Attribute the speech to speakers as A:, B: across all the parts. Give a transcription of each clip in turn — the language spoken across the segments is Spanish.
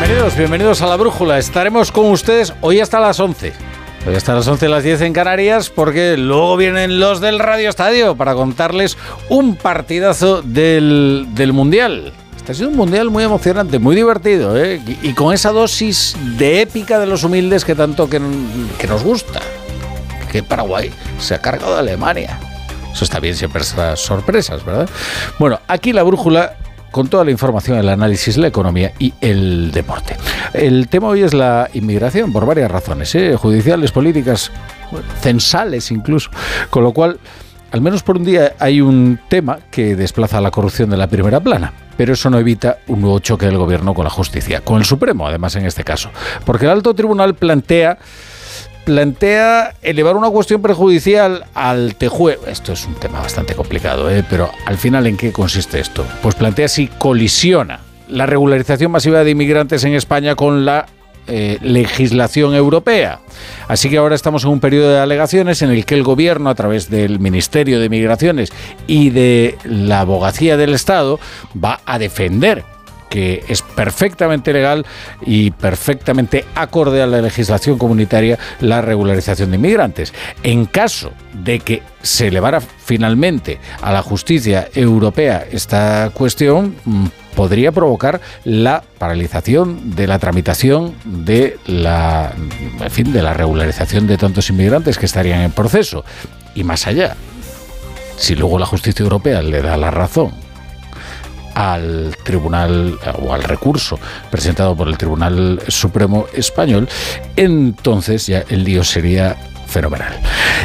A: Bienvenidos a La Brújula. Estaremos con ustedes hoy hasta las 11. Hoy hasta las 11, las 10 en Canarias, porque luego vienen los del Radio Estadio para contarles un partidazo del Mundial. Este ha sido un Mundial muy emocionante, muy divertido, ¿eh? Y con esa dosis de épica de los humildes que tanto que nos gusta. Que Paraguay se ha cargado de Alemania. Eso está bien, siempre esas sorpresas, ¿verdad? Bueno, aquí La Brújula con toda la información, el análisis, la economía y el deporte. El tema hoy es la inmigración, por varias razones, judiciales, políticas, censales incluso, con lo cual, al menos por un día, hay un tema que desplaza la corrupción de la primera plana, pero eso no evita un nuevo choque del gobierno con la justicia, con el Supremo, además, en este caso, porque el Alto Tribunal plantea elevar una cuestión prejudicial al TJUE. Esto es un tema bastante complicado, pero al final, ¿en qué consiste esto? Pues plantea si colisiona la regularización masiva de inmigrantes en España con la legislación europea. Así que ahora estamos en un periodo de alegaciones en el que el gobierno, a través del Ministerio de Migraciones y de la Abogacía del Estado, va a defender que es perfectamente legal y perfectamente acorde a la legislación comunitaria la regularización de inmigrantes. En caso de que se elevara finalmente a la justicia europea esta cuestión, podría provocar la paralización de la tramitación de la regularización de tantos inmigrantes que estarían en proceso. Y más allá, si luego la justicia europea le da la razón al tribunal o al recurso presentado por el Tribunal Supremo Español, entonces ya el lío sería fenomenal.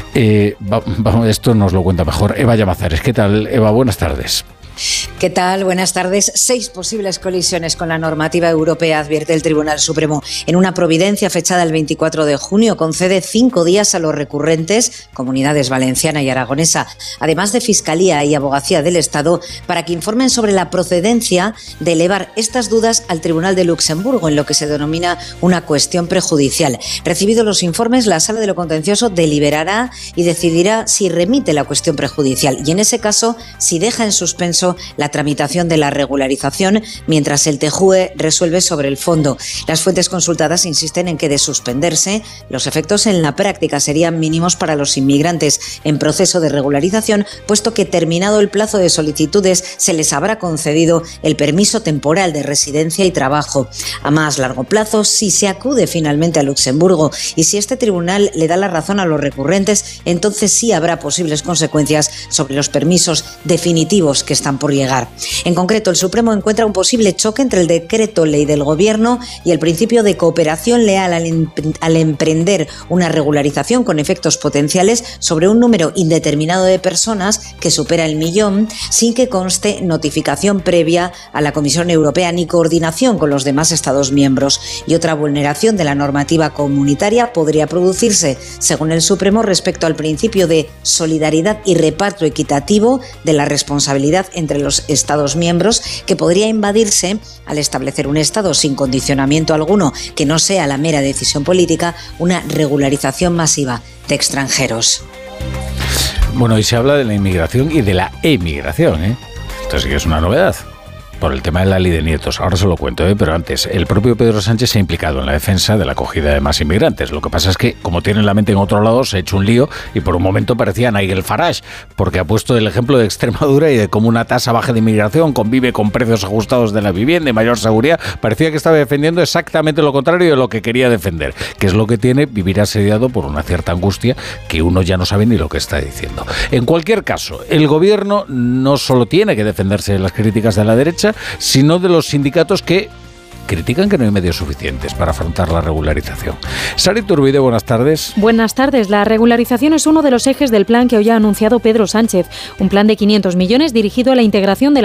A: Esto nos lo cuenta mejor Eva Llamazares. ¿Qué tal, Eva? Buenas tardes.
B: ¿Qué tal? Buenas tardes. 6 posibles colisiones con la normativa europea, advierte el Tribunal Supremo. En una providencia fechada el 24 de junio, concede 5 días a los recurrentes, comunidades valenciana y aragonesa, además de Fiscalía y Abogacía del Estado, para que informen sobre la procedencia de elevar estas dudas al Tribunal de Luxemburgo, en lo que se denomina una cuestión prejudicial. Recibidos los informes, la Sala de lo Contencioso deliberará y decidirá si remite la cuestión prejudicial y, en ese caso, si deja en suspenso la tramitación de la regularización, mientras el TJUE resuelve sobre el fondo. Las fuentes consultadas insisten en que, de suspenderse, los efectos en la práctica serían mínimos para los inmigrantes en proceso de regularización, puesto que, terminado el plazo de solicitudes, se les habrá concedido el permiso temporal de residencia y trabajo. A más largo plazo, si se acude finalmente a Luxemburgo y si este tribunal le da la razón a los recurrentes, entonces sí habrá posibles consecuencias sobre los permisos definitivos que están por llegar. En concreto, el Supremo encuentra un posible choque entre el decreto ley del Gobierno y el principio de cooperación leal al emprender una regularización con efectos potenciales sobre un número indeterminado de personas que supera el 1.000.000, sin que conste notificación previa a la Comisión Europea ni coordinación con los demás Estados miembros. Y otra vulneración de la normativa comunitaria podría producirse, según el Supremo, respecto al principio de solidaridad y reparto equitativo de la responsabilidad entre los Estados miembros, que podría invadirse al establecer un Estado sin condicionamiento alguno que no sea la mera decisión política, una regularización masiva de extranjeros.
A: Bueno, y se habla de la inmigración y de la emigración, Esto sí que es una novedad, por el tema de la ley de nietos. Ahora se lo cuento, pero antes, el propio Pedro Sánchez se ha implicado en la defensa de la acogida de más inmigrantes. Lo que pasa es que, como tiene la mente en otro lado, se ha hecho un lío y por un momento parecía Nigel Farage, porque ha puesto el ejemplo de Extremadura y de cómo una tasa baja de inmigración convive con precios ajustados de la vivienda y mayor seguridad. Parecía que estaba defendiendo exactamente lo contrario de lo que quería defender, que es lo que tiene vivir asediado por una cierta angustia que uno ya no sabe ni lo que está diciendo. En cualquier caso, el gobierno no solo tiene que defenderse de las críticas de la derecha, sino de los sindicatos que critican que no hay medios suficientes para afrontar la regularización. Sara Iturbide, buenas tardes.
C: Buenas tardes. La regularización es uno de los ejes del plan que hoy ha anunciado Pedro Sánchez, un plan de 500 millones dirigido a la integración de